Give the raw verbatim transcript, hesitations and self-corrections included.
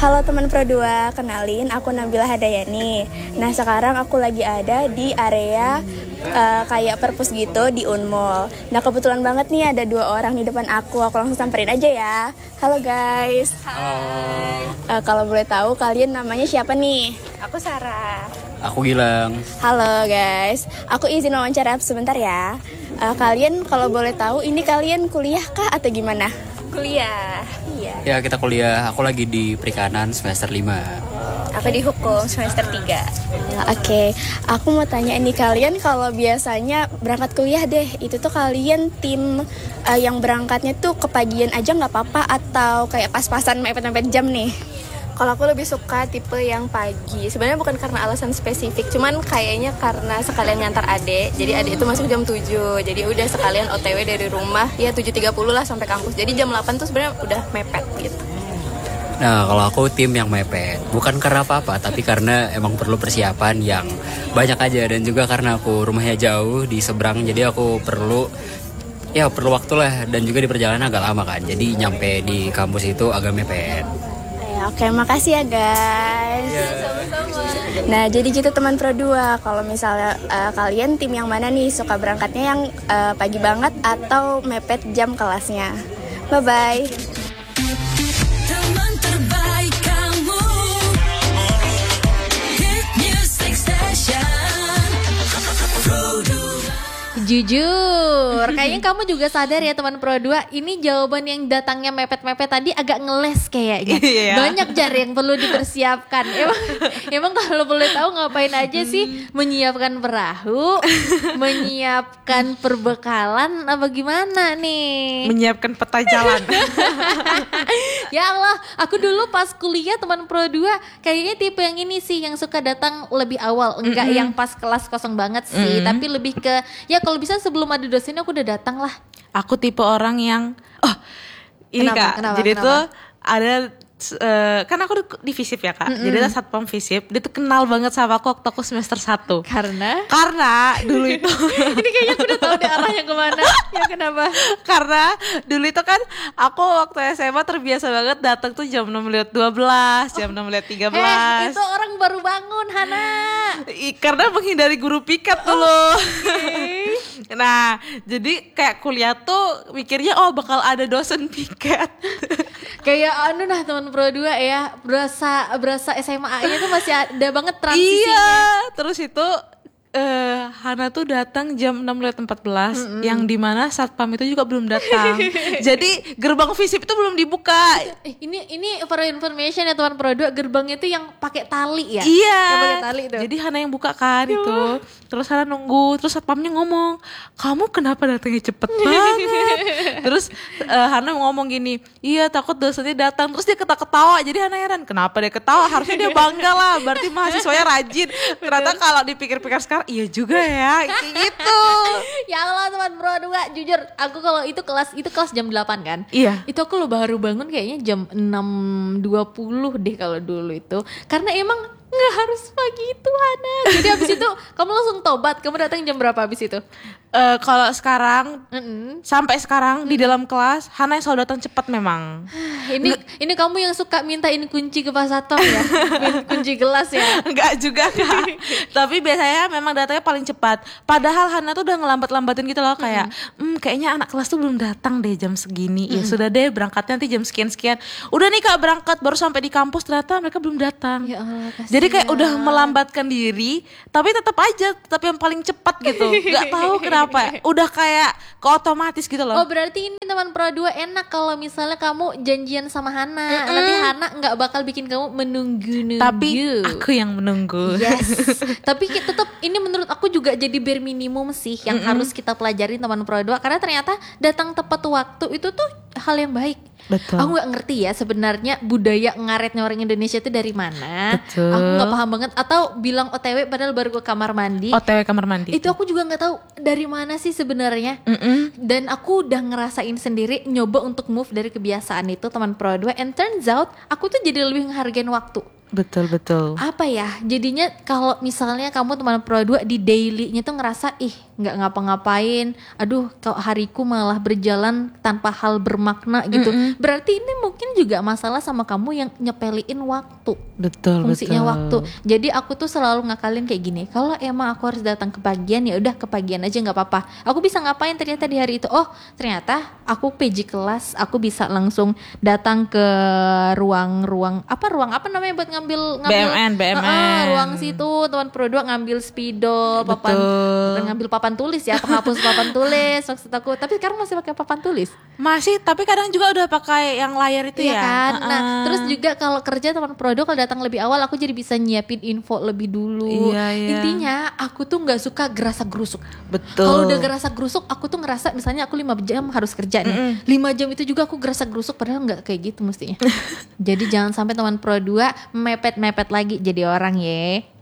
Halo teman Pro dua, kenalin aku Nabila Hadayani. Nah sekarang aku lagi ada di area uh, kayak perpus gitu di Unmul. Nah kebetulan banget nih ada dua orang di depan aku, aku langsung samperin aja ya. Halo guys. Hai. Uh, kalau boleh tahu kalian namanya siapa nih? Aku Sarah. Aku Gilang. Halo guys, aku izin wawancara sebentar ya. Uh, kalian kalau boleh tahu ini kalian kuliah kah atau gimana? Kuliah. Iya. Ya kita kuliah, aku lagi di perikanan semester lima. Aku di hukum semester tiga. Oke, okay. Aku mau tanya nih kalian kalau biasanya berangkat kuliah deh, itu tuh kalian tim uh, yang berangkatnya tuh kepagian aja nggak apa-apa atau kayak pas-pasan mepet-mepet jam nih? Kalau aku lebih suka tipe yang pagi. Sebenarnya bukan karena alasan spesifik, cuman kayaknya karena sekalian ngantar adik. Jadi adik itu masuk jam tujuh. Jadi udah sekalian O T W dari rumah ya tujuh tiga puluh lah sampai kampus. Jadi jam delapan tuh sebenarnya udah mepet gitu. Nah kalau aku tim yang mepet, bukan karena apa-apa, tapi karena emang perlu persiapan yang banyak aja. Dan juga karena aku rumahnya jauh di seberang, jadi aku perlu ya perlu waktu lah. Dan juga di perjalanan agak lama kan, jadi nyampe di kampus itu agak mepet. Oke, makasih ya guys. Yeah. Sama-sama. Nah, jadi gitu teman Pro dua. Kalau misalnya uh, kalian tim yang mana nih? Suka berangkatnya yang uh, pagi banget atau mepet jam kelasnya? Bye-bye. Teman terbaik kamu, Hit Music Station Pro dua. Jujur, kayaknya kamu juga sadar ya teman Pro dua, ini jawaban yang datangnya mepet-mepet tadi agak ngeles kayaknya. Iya. Banyak jar yang perlu dipersiapkan. Emang, emang kalau boleh tahu ngapain aja sih? Menyiapkan perahu, menyiapkan perbekalan, apa gimana nih? Menyiapkan peta jalan. Ya Allah, aku dulu pas kuliah teman Pro dua kayaknya tipe yang ini sih, yang suka datang lebih awal. Enggak Mm-mm. yang pas kelas kosong banget sih, Mm-mm. tapi lebih ke ya kalau bisa sebelum ada dosennya aku udah datang lah. Aku tipe orang yang oh ini Kenapa? Kak, Kenapa? jadi Kenapa? tuh ada uh, kan aku di Visip ya Kak. Mm-mm. Jadi ada satpam Visip, dia tuh kenal banget sama aku waktu aku semester satu. Karena Karena dulu itu ini kayaknya aku udah tahu deh arahnya kemana. Ya kenapa? karena dulu itu kan aku waktu S M A terbiasa banget datang tuh jam enam lewat dua belas, jam enam lewat tiga Eh, belas. itu orang baru bangun, Hana. I- karena menghindari guru piket dulu. Nah, jadi kayak kuliah tuh mikirnya oh bakal ada dosen piket. Kayak anu nah teman Pro dua ya, berasa berasa S M A-nya tuh masih ada banget transisinya. Iya, terus itu eh Hana tuh datang jam enam lewat empat belas, Mm-mm. yang dimana satpam itu juga belum datang. Jadi gerbang Visip itu belum dibuka. Eh, ini ini for information ya teman Pro dua, gerbangnya tuh yang pakai tali ya. Iya. Yang pakai tali tuh. Jadi Hana yang buka kan itu. Terus Hana nunggu, terus satpamnya ngomong, "Kamu kenapa datangnya cepet banget?" Terus eh, Hana ngomong gini, "Iya, takut dosennya datang." Terus dia ketawa-ketawa. Jadi Hana heran, kenapa dia ketawa? Harusnya dia bangga lah, berarti mahasiswanya rajin. Ternyata kalau dipikir-pikir sekarang iya juga ya, kayak gitu. Ya Allah teman Pro dua, jujur aku kalau itu kelas itu kelas jam delapan kan. Iya. Itu aku lo baru bangun kayaknya jam enam dua puluh deh kalau dulu itu. Karena emang nggak harus pagi itu Hana. Jadi abis itu kamu langsung tobat. Kamu datang jam berapa abis itu? Eh, kalau sekarang Mm-mm. sampai sekarang di dalam kelas Hana yang selalu datang cepat memang. Ini ini kamu yang suka mintain kunci ke Pak Sato ya? Min- kunci gelas ya? Enggak juga Kak. Tapi biasanya memang datanya paling cepat. Padahal Hana tuh udah ngelambat-lambatin gitu loh, kayak hmm, kayaknya anak kelas tuh belum datang deh jam segini. Ya sudah deh, berangkatnya nanti jam sekian-sekian. Udah nih Kak berangkat, baru sampai di kampus ternyata mereka belum datang. Ya Allah, kasihan. Jadi kayak udah melambatkan diri, tapi tetap aja tetap yang paling cepat gitu. Gak tahu kenapa. Udah kayak ke otomatis gitu loh. Oh berarti ini teman Pro dua enak kalau misalnya kamu janjian sama Hana. Nanti Hana gak bakal bikin kamu menunggu-nunggu. Tapi aku yang menunggu. Yes. Tapi ki- tetap ini menurut aku juga jadi bare minimum sih yang harus kita pelajari teman Pro dua, karena ternyata datang tepat waktu itu tuh hal yang baik. Betul. Aku nggak ngerti ya sebenarnya budaya ngaretnya orang Indonesia itu dari mana. Betul. Aku nggak paham banget. Atau bilang O T W padahal baru ke kamar mandi. O T W kamar mandi. Itu aku juga nggak tahu dari mana sih sebenarnya. Mm-mm. Dan aku udah ngerasain sendiri nyoba untuk move dari kebiasaan itu teman Pro dua, and turns out aku tuh jadi lebih menghargain waktu. Betul betul. Apa ya, jadinya kalau misalnya kamu teman Pro dua di daily-nya tuh ngerasa ih nggak ngapa-ngapain. Aduh, kok hariku malah berjalan tanpa hal bermakna gitu. Berarti ini mungkin juga masalah sama kamu yang nyepeliin waktu. Betul, Fungsinya betul. waktu. Jadi aku tuh selalu ngakalin kayak gini. Kalau emang aku harus datang ke pagian ya udah ke pagian aja nggak apa-apa. Aku bisa ngapain ternyata di hari itu? Oh, ternyata aku P J kelas, aku bisa langsung datang ke ruang-ruang apa ruang apa namanya buat ngambil ngambil B M N, B M N. Heeh, ruang situ teman pro dua ngambil spidol, papan Betul. ngambil papan tulis ya, penghapus papan tulis maksud aku. Tapi sekarang masih pakai papan tulis. Masih, tapi kadang juga udah pakai yang layar itu Iya ya. kan. Nah, Uh-uh. terus juga kalau kerja teman produk kalau datang lebih awal aku jadi bisa nyiapin info lebih dulu. Iya, iya. Intinya aku tuh nggak suka gerasa gerusuk. Betul. Kalau udah gerasa gerusuk aku tuh ngerasa misalnya aku lima jam harus kerja nih. lima jam itu juga aku gerasa gerusuk padahal nggak kayak gitu mestinya. Jadi jangan sampai teman pro dua mepet-mepet lagi jadi orang ya.